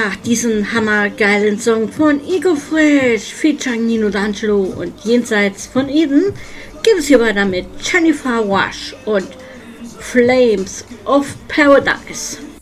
nach diesem hammergeilen Song von Ego Fresh featuring Nino D'Angelo und Jenseits von Eden geht es hier weiter mit Jennifer Wash und Flames of Paradise.